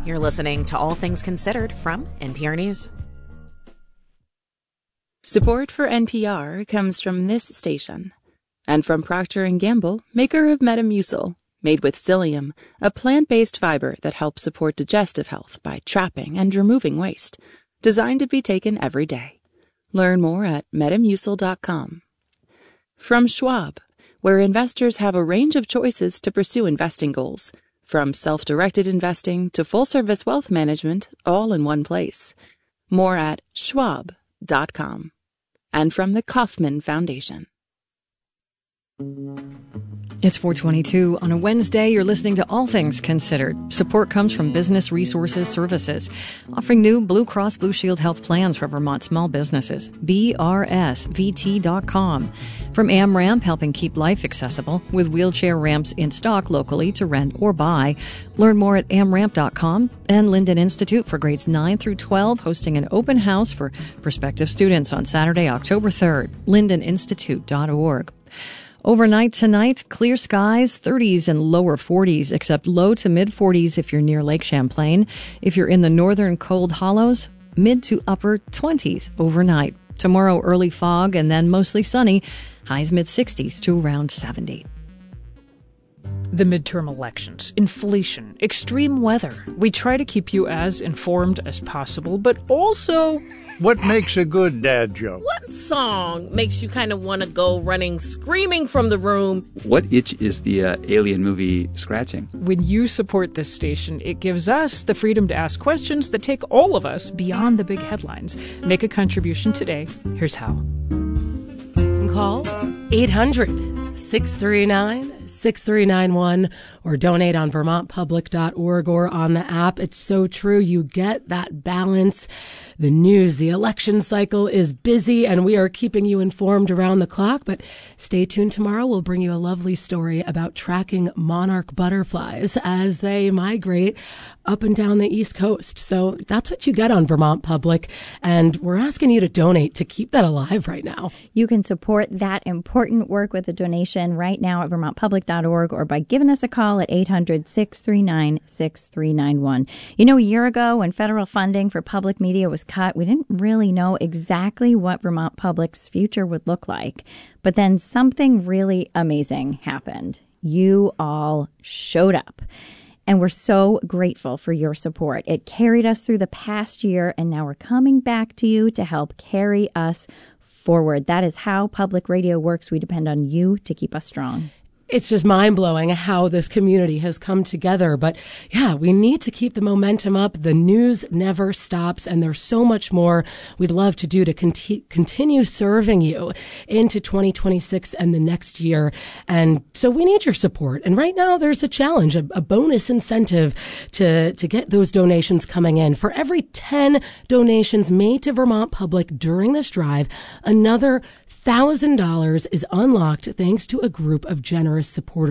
You're listening to All Things Considered from NPR News. Support for NPR comes from this station and from Procter & Gamble, maker of Metamucil, made with psyllium, a plant-based fiber that helps support digestive health by trapping and removing waste, designed to be taken every day. Learn more at metamucil.com. From Schwab, where investors have a range of choices to pursue investing goals, from self-directed investing to full-service wealth management, all in one place. More at schwab.com. And from the Kauffman Foundation. It's 4:22 on a Wednesday. You're listening to All Things Considered. Support comes from Business Resources Services, offering new Blue Cross Blue Shield health plans for Vermont small businesses. BRSVT.com. From AmRamp, helping keep life accessible with wheelchair ramps in stock locally to rent or buy. Learn more at amramp.com. And Linden Institute for grades 9 through 12, hosting an open house for prospective students on Saturday, October 3rd. lindeninstitute.org. Overnight tonight, clear skies, 30s and lower 40s, except low to mid 40s if you're near Lake Champlain. If you're in the northern cold hollows, mid to upper 20s overnight. Tomorrow, early fog and then mostly sunny, highs mid 60s to around 70. The midterm elections, inflation, extreme weather. We try to keep you as informed as possible, but also... What makes a good dad joke? What song makes you kind of want to go running, screaming from the room? What itch is the alien movie scratching? When you support this station, it gives us the freedom to ask questions that take all of us beyond the big headlines. Make a contribution today. Here's how. Call 800-639-6391 or donate on vermontpublic.org or on the app. It's so true. You get that balance. The news, the election cycle is busy, and we are keeping you informed around the clock. But stay tuned tomorrow. We'll bring you a lovely story about tracking monarch butterflies as they migrate up and down the East Coast. So that's what you get on Vermont Public. And we're asking you to donate to keep that alive right now. You can support that important work with a donation right now at vermontpublic.org or by giving us a call at 800-639-6391. You know, a year ago when federal funding for public media was cut, we didn't really know exactly what Vermont Public's future would look like. But then something really amazing happened. You all showed up. And we're so grateful for your support. It carried us through the past year, and now we're coming back to you to help carry us forward. That is how public radio works. We depend on you to keep us strong. It's just mind-blowing how this community has come together. But yeah, we need to keep the momentum up. The news never stops, and there's so much more we'd love to do to continue serving you into 2026 and the next year. And so we need your support. And right now there's a challenge, a bonus incentive to get those donations coming in. For every 10 donations made to Vermont Public during this drive, another $1,000 is unlocked thanks to a group of generous supporters.